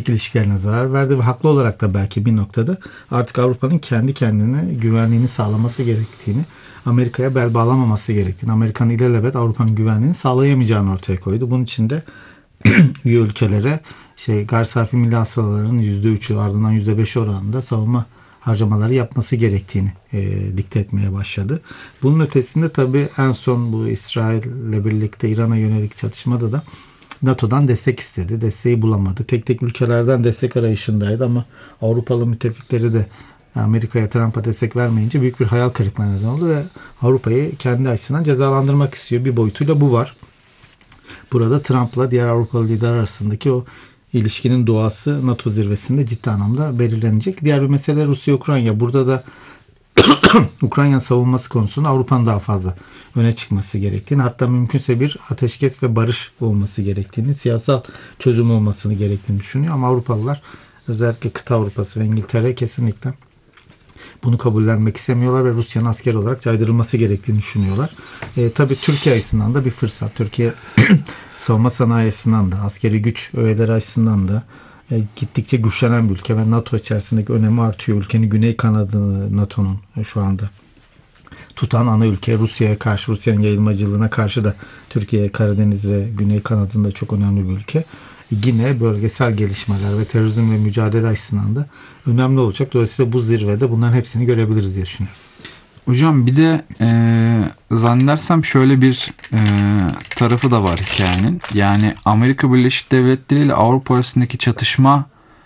Diplomatik ilişkilerine zarar verdi ve haklı olarak da belki bir noktada artık Avrupa'nın kendi kendine güvenliğini sağlaması gerektiğini, Amerika'ya bel bağlamaması gerektiğini, Amerika'nın ilelebet Avrupa'nın güvenliğini sağlayamayacağını ortaya koydu. Bunun için de üye ülkelere gayri safi milli hasılalarının %3'ü ardından %5 oranında savunma harcamaları yapması gerektiğini dikte etmeye başladı. Bunun ötesinde tabii en son bu İsrail'le birlikte İran'a yönelik çatışmada da NATO'dan destek istedi. Desteği bulamadı. Tek tek ülkelerden destek arayışındaydı ama Avrupalı müttefikleri de Amerika'ya, Trump'a destek vermeyince büyük bir hayal kırıklığına neden oldu ve Avrupa'yı kendi açısından cezalandırmak istiyor. Bir boyutuyla bu var. Burada Trump'la diğer Avrupalı lider arasındaki o ilişkinin doğası NATO zirvesinde ciddi anlamda belirlenecek. Diğer bir mesele Rusya-Ukrayna. Burada da Ukrayna savunması konusunda Avrupa'nın daha fazla öne çıkması gerektiğini, hatta mümkünse bir ateşkes ve barış olması gerektiğini, siyasal çözüm olmasını gerektiğini düşünüyor. Ama Avrupalılar, özellikle kıta Avrupası ve İngiltere kesinlikle bunu kabullenmek istemiyorlar ve Rusya'nın asker olarak caydırılması gerektiğini düşünüyorlar. Tabii Türkiye açısından da bir fırsat. Türkiye savunma sanayi açısından da, askeri güç öğeleri açısından da gittikçe güçlenen bir ülke ve NATO içerisindeki önemi artıyor. Ülkenin güney kanadını NATO'nun şu anda tutan ana ülke, Rusya'ya karşı, Rusya'nın yayılmacılığına karşı da Türkiye, Karadeniz ve güney kanadında çok önemli bir ülke. Yine bölgesel gelişmeler ve terörizmle mücadele açısından da önemli olacak. Dolayısıyla bu zirvede bunların hepsini görebiliriz diye düşünüyorum. Hocam bir de zannedersem şöyle bir tarafı da var hikayenin. Yani Amerika Birleşik Devletleri ile Avrupa arasındaki çatışma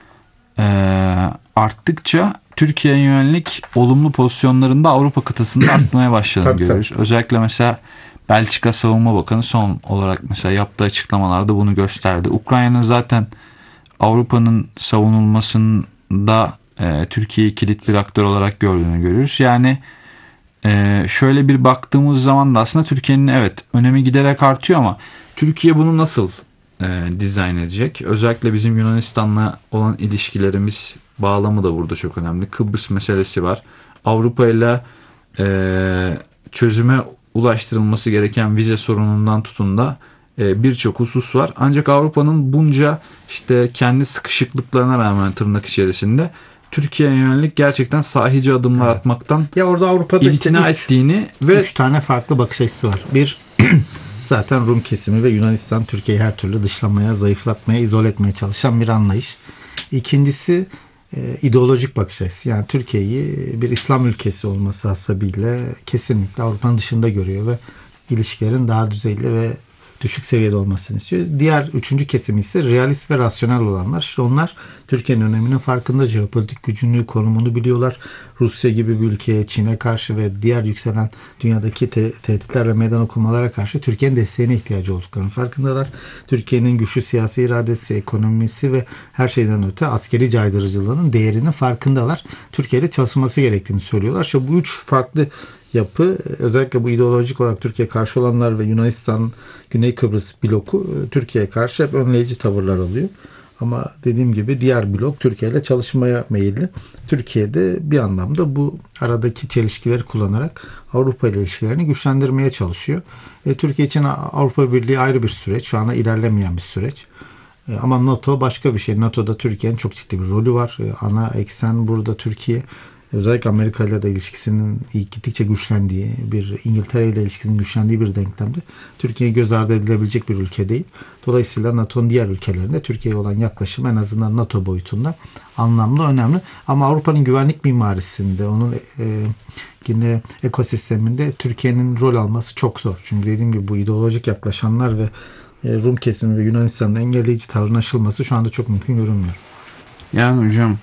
arttıkça Türkiye'ye yönelik olumlu pozisyonlarında Avrupa kıtasında artmaya başladığını görüyoruz. Tabii. Özellikle mesela Belçika Savunma Bakanı son olarak mesela yaptığı açıklamalarda bunu gösterdi. Ukrayna'nın zaten Avrupa'nın savunulmasında Türkiye'yi kilit bir aktör olarak gördüğünü görüyoruz. Yani şöyle bir baktığımız zaman da aslında Türkiye'nin evet önemi giderek artıyor ama Türkiye bunu nasıl dizayn edecek? Özellikle bizim Yunanistan'la olan ilişkilerimiz bağlamı da burada çok önemli. Kıbrıs meselesi var. Avrupa ile çözüme ulaştırılması gereken vize sorunundan tutun da birçok husus var. Ancak Avrupa'nın bunca işte kendi sıkışıklıklarına rağmen tırnak içerisinde Türkiye'ye yönelik gerçekten sahici adımlar atmaktan ya orada Avrupa'da imtina ettiğini ve 3 tane farklı bakış açısı var. Bir, zaten Rum kesimi ve Yunanistan Türkiye'yi her türlü dışlamaya, zayıflatmaya, izole etmeye çalışan bir anlayış. İkincisi ideolojik bakış açısı. Yani Türkiye'yi bir İslam ülkesi olması hasebiyle kesinlikle Avrupa'nın dışında görüyor ve ilişkilerin daha düzeyli ve düşük seviyede olmasını istiyor. Diğer üçüncü kesim ise realist ve rasyonel olanlar. İşte onlar Türkiye'nin öneminin farkında, jeopolitik gücünü, konumunu biliyorlar. Rusya gibi bir ülkeye, Çin'e karşı ve diğer yükselen dünyadaki tehditler ve meydan okumalara karşı Türkiye'nin desteğine ihtiyacı olduklarının farkındalar. Türkiye'nin güçlü siyasi iradesi, ekonomisi ve her şeyden öte askeri caydırıcılığının değerinin farkındalar. Türkiye ile çalışılması gerektiğini söylüyorlar. İşte bu üç farklı yapı, özellikle bu ideolojik olarak Türkiye karşı olanlar ve Yunanistan, Güney Kıbrıs bloku Türkiye'ye karşı hep önleyici tavırlar alıyor. Ama dediğim gibi diğer blok Türkiye ile çalışmaya meyilli. Türkiye'de bir anlamda bu aradaki çelişkileri kullanarak Avrupa ile ilişkilerini güçlendirmeye çalışıyor. Türkiye için Avrupa Birliği ayrı bir süreç. Şu anda ilerlemeyen bir süreç. Ama NATO başka bir şey. NATO'da Türkiye'nin çok ciddi bir rolü var. Ana eksen burada Türkiye. Özellikle Amerika ile de ilişkisinin gittikçe güçlendiği, bir İngiltere ile ilişkisinin güçlendiği bir denklemde Türkiye göz ardı edilebilecek bir ülke değil. Dolayısıyla NATO'nun diğer ülkelerinde Türkiye'ye olan yaklaşım en azından NATO boyutunda anlamlı, önemli. Ama Avrupa'nın güvenlik mimarisinde, onun yine ekosisteminde Türkiye'nin rol alması çok zor. Çünkü dediğim gibi bu ideolojik yaklaşanlar ve Rum kesimi ve Yunanistan'ın engelleyici tavrının aşılması şu anda çok mümkün görünmüyor. Yani hocam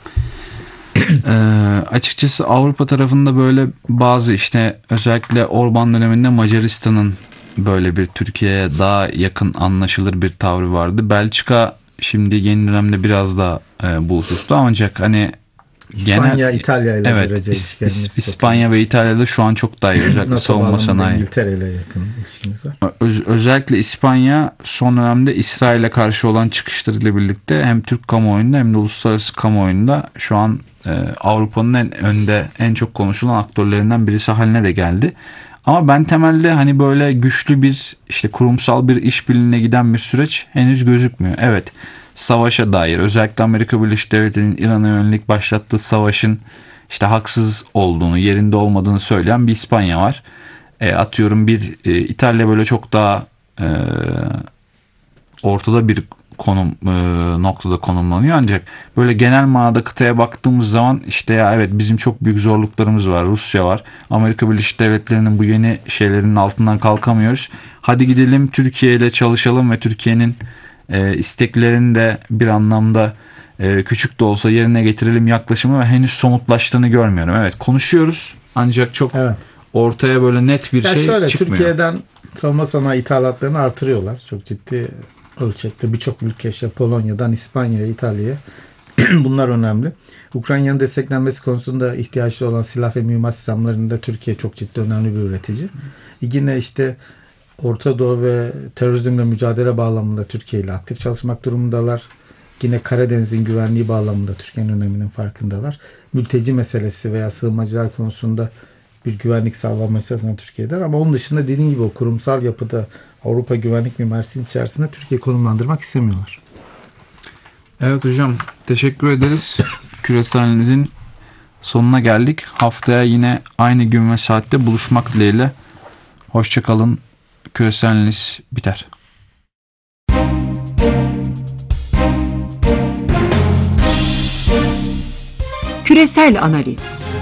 açıkçası Avrupa tarafında böyle bazı işte özellikle Orban döneminde Macaristan'ın böyle bir Türkiye'ye daha yakın anlaşılır bir tavrı vardı. Belçika şimdi yeni dönemde biraz da bu hususta ancak hani İspanya, İtalya ile evet, İspanya ve İtalya'da şu an çok daha iyi. Özellikle savunma sanayi. İngiltere ile yakın ilişkiniz var. Özellikle İspanya son dönemde İsrail'e karşı olan çıkışlarıyla birlikte hem Türk kamuoyunda hem de uluslararası kamuoyunda şu an Avrupa'nın en önde, en çok konuşulan aktörlerinden birisi haline de geldi. Ama ben temelde hani böyle güçlü bir işte kurumsal bir işbirliğine giden bir süreç henüz gözükmüyor. Evet, savaşa dair, özellikle Amerika Birleşik Devletleri'nin İran'a yönelik başlattığı savaşın işte haksız olduğunu, yerinde olmadığını söyleyen bir İspanya var. Atıyorum bir İtalya böyle çok daha ortada bir noktada konumlanıyor, ancak böyle genel manada kıtaya baktığımız zaman işte ya evet bizim çok büyük zorluklarımız var. Rusya var. Amerika Birleşik Devletleri'nin bu yeni şeylerinin altından kalkamıyoruz. Hadi gidelim Türkiye ile çalışalım ve Türkiye'nin isteklerini de bir anlamda küçük de olsa yerine getirelim yaklaşımı ve henüz somutlaştığını görmüyorum. Evet, konuşuyoruz ancak çok ortaya böyle net bir şey şöyle, çıkmıyor. Türkiye'den savunma sanayi ithalatlarını artırıyorlar. Çok ciddi ölçekte birçok ülke, işte Polonya'dan İspanya'ya, İtalya'ya bunlar önemli. Ukrayna'nın desteklenmesi konusunda ihtiyaçlı olan silah ve mühimmat sistemlerinde Türkiye çok ciddi önemli bir üretici. Yine işte Orta Doğu ve terörizmle mücadele bağlamında Türkiye ile aktif çalışmak durumundalar. Yine Karadeniz'in güvenliği bağlamında Türkiye'nin öneminin farkındalar. Mülteci meselesi veya sığınmacılar konusunda bir güvenlik sağlanması açısından Türkiye'den, ama onun dışında dediğim gibi o kurumsal yapıda Avrupa güvenlik mimarisinin içerisinde Türkiye konumlandırmak istemiyorlar. Evet hocam, teşekkür ederiz. Küresel analizin sonuna geldik. Haftaya yine aynı gün ve saatte buluşmak dileğiyle. Hoşça kalın. Küresel analiz biter. Küresel analiz.